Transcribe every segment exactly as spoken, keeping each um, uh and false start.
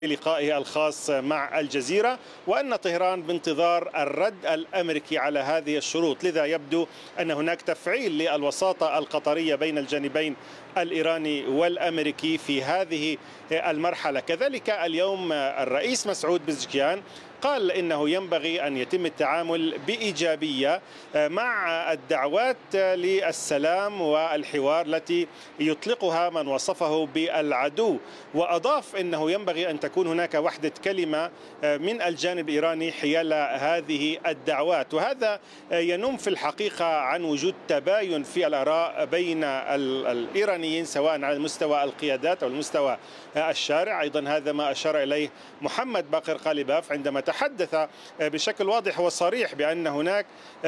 لقائه الخاص مع الجزيرة، وأن طهران بانتظار الرد الأمريكي على هذه الشروط. لذا يبدو أن هناك تفعيل للوساطة القطرية بين الجانبين الإيراني والأمريكي في هذه المرحلة. كذلك اليوم الرئيس مسعود بزشكيان قال إنه ينبغي أن يتم التعامل بإيجابية مع الدعوات للسلام والحوار التي يطلقها من وصفه بالعدو، وأضاف أنه ينبغي أن تكون هناك وحدة كلمة من الجانب الإيراني حيال هذه الدعوات. وهذا ينم في الحقيقة عن وجود تباين في الآراء بين الإيرانيين سواء على مستوى القيادات أو المستوى الشارع. أيضا هذا ما أشار إليه محمد باقر قالباف عندما تحدث بشكل واضح وصريح بأن هناك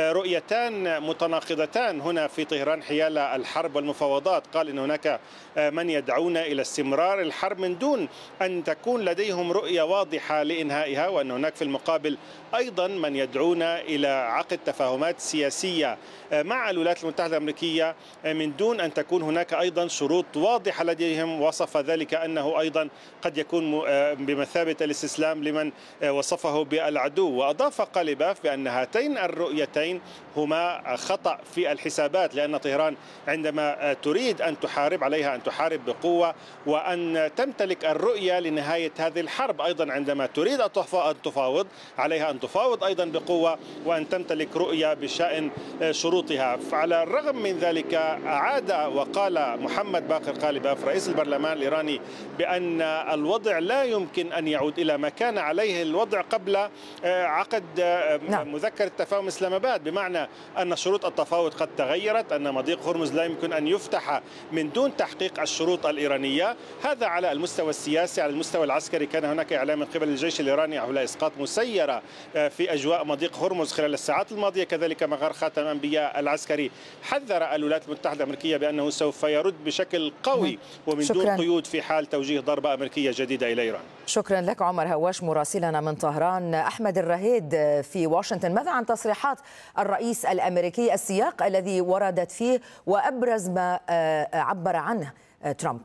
رؤيتان متناقضتان هنا في طهران حيال الحرب والمفاوضات. قال إن هناك من يدعون إلى استمرار الحرب من دون أن تكون لديهم رؤية واضحة لإنهائها، وأن هناك في المقابل أيضا من يدعون إلى عقد تفاهمات سياسية مع الولايات المتحدة الأمريكية من دون أن تكون هناك أيضا شروط واضحة لديهم. وصف ذلك أنه أيضا قد يكون بمثابة الاستسلام لمن وصفه بالعدو. وأضاف قالباف بأن هاتين الرؤيتين هما خطأ في الحسابات، لأن طهران عندما تريد أن تحارب عليها أن تحارب بقوة وأن تمتلك الرؤية لنهاية هذه الحرب. أيضا عندما تريد أن تفاوض عليها أن تفاوض أيضا بقوة وأن تمتلك رؤية بشأن شروطها. فعلى الرغم من ذلك أعاد وقال محمد باقر قالباف رئيس البرلمان الإيراني بأن الوضع لا يمكن أن يعود إلى ما كان عليه الوضع قبل عقد مذكرة تفاهم إسلام آباد، بمعنى أن شروط التفاوض قد تغيرت، أن مضيق هرمز لا يمكن أن يفتح من دون تحقيق الشروط الإيرانية. هذا على المستوى السياسي. على المستوى العسكري كان هناك إعلام من قبل الجيش الإيراني حول إسقاط مسيرة في أجواء مضيق هرمز خلال الساعات الماضية. كذلك مغار خاتم الأنبياء العسكري حذر الولايات المتحدة الأمريكية بأنه سوف يرد بشكل قوي ومن شكراً. دون قيود في حال توجيه ضربة أمريكية جديدة إلى إيران. شكرا لك عمر هواش مراسلنا من طهران. أحمد الرهيد في واشنطن، ماذا عن تصريحات الرئيس الأمريكي، السياق الذي وردت فيه وأبرز ما عبر عنه ترامب؟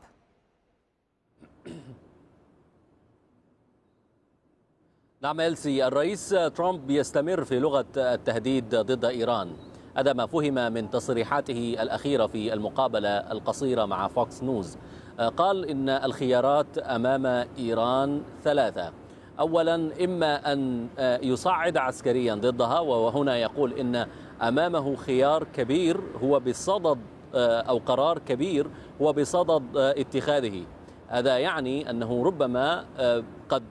نعم إلسي، الرئيس ترامب يستمر في لغة التهديد ضد إيران. هذا ما فهم من تصريحاته الأخيرة في المقابلة القصيرة مع فوكس نيوز. قال إن الخيارات أمام إيران ثلاثة. أولا، إما أن يصعد عسكريا ضدها، وهنا يقول إن أمامه خيار كبير هو بصدد أو قرار كبير هو بصدد اتخاذه. هذا يعني أنه ربما قد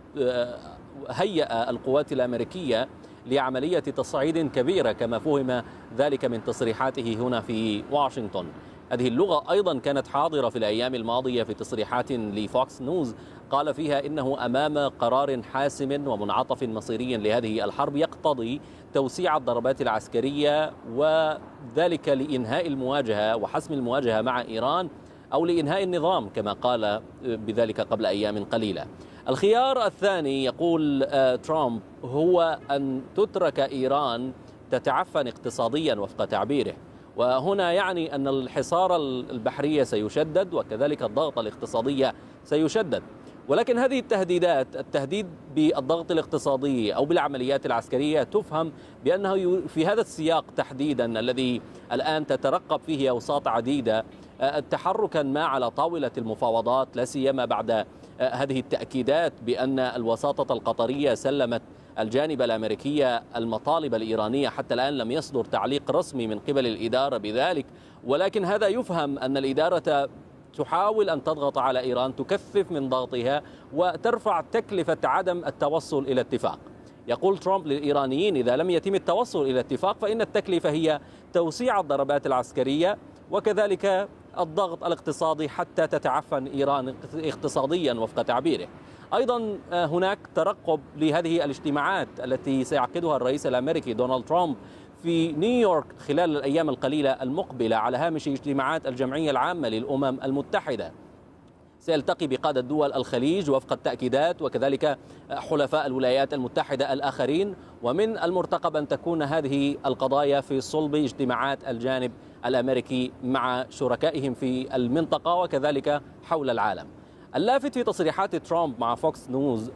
هيأ القوات الأمريكية لعملية تصعيد كبيرة كما فهم ذلك من تصريحاته هنا في واشنطن. هذه اللغة أيضا كانت حاضرة في الأيام الماضية في تصريحات لفوكس نيوز، قال فيها إنه أمام قرار حاسم ومنعطف مصيري لهذه الحرب يقتضي توسيع الضربات العسكرية، وذلك لإنهاء المواجهة وحسم المواجهة مع إيران أو لإنهاء النظام كما قال بذلك قبل أيام قليلة. الخيار الثاني يقول ترامب هو أن تترك إيران تتعفن اقتصاديا وفق تعبيره، وهنا يعني أن الحصار البحري سيشدد وكذلك الضغط الاقتصادي سيشدد. ولكن هذه التهديدات، التهديد بالضغط الاقتصادي أو بالعمليات العسكرية، تفهم بأنه في هذا السياق تحديدا الذي الآن تترقب فيه أوساط عديدة تحركا ما على طاولة المفاوضات، لا سيما بعد هذه التأكيدات بأن الوساطة القطرية سلمت الجانب الأمريكي المطالب الإيرانية. حتى الآن لم يصدر تعليق رسمي من قبل الإدارة بذلك، ولكن هذا يفهم أن الإدارة تحاول أن تضغط على إيران، تكثف من ضغطها وترفع تكلفة عدم التوصل إلى اتفاق. يقول ترامب للإيرانيين إذا لم يتم التوصل إلى اتفاق فإن التكلفة هي توسيع الضربات العسكرية وكذلك الضغط الاقتصادي حتى تتعفن إيران اقتصاديا وفق تعبيره. أيضا هناك ترقب لهذه الاجتماعات التي سيعقدها الرئيس الأمريكي دونالد ترامب في نيويورك خلال الأيام القليلة المقبلة على هامش اجتماعات الجمعية العامة للأمم المتحدة. سيلتقي بقادة دول الخليج وفق التأكيدات وكذلك حلفاء الولايات المتحدة الآخرين، ومن المرتقب أن تكون هذه القضايا في صلب اجتماعات الجانب الأمريكي مع شركائهم في المنطقة وكذلك حول العالم. اللافت في تصريحات ترامب مع فوكس نيوز